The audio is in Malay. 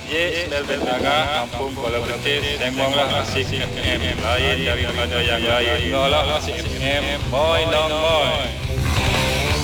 Melvin Aga, Kampung Kuala Betis. Sembanglah Asik FM, lain daripada yang lain. Nolah Asik FM, boy long boy.